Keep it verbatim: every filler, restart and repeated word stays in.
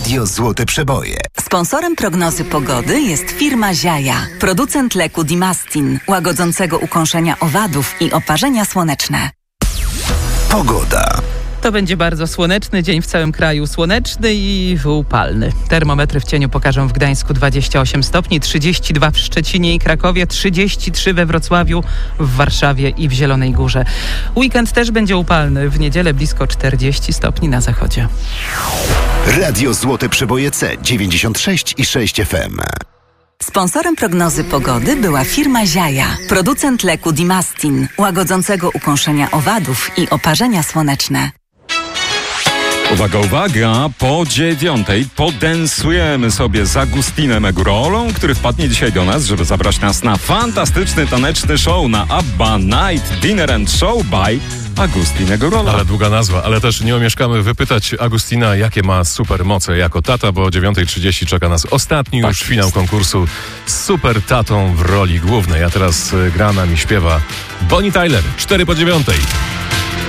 Radio Złote Przeboje. Sponsorem prognozy pogody jest firma Ziaja, producent leku Dimastin, łagodzącego ukąszenia owadów i oparzenia słoneczne. Pogoda. To będzie bardzo słoneczny dzień w całym kraju. Słoneczny i upalny. Termometry w cieniu pokażą w Gdańsku dwadzieścia osiem stopni, trzydzieści dwa w Szczecinie i Krakowie, trzydzieści trzy we Wrocławiu, w Warszawie i w Zielonej Górze. Weekend też będzie upalny. W niedzielę blisko czterdzieści stopni na zachodzie. Radio Złote Przeboje C dziewięćdziesiąt sześć i sześć F M. Sponsorem prognozy pogody była firma Ziaja, producent leku Dimastin, łagodzącego ukąszenia owadów i oparzenia słoneczne. Uwaga, uwaga, po dziewiątej podensujemy sobie z Agustinem Egurolą, który wpadnie dzisiaj do nas, żeby zabrać nas na fantastyczny taneczny show na Abba Night Dinner and Show by Agustin Egurola. Ale długa nazwa, ale też nie omieszkamy wypytać Agustina, jakie ma super moce jako tata, bo o dziewiąta trzydzieści czeka nas ostatni Tak już jest. finał konkursu z super tatą w roli głównej. A teraz gra nam i śpiewa Bonnie Tyler, cztery po dziewiątej.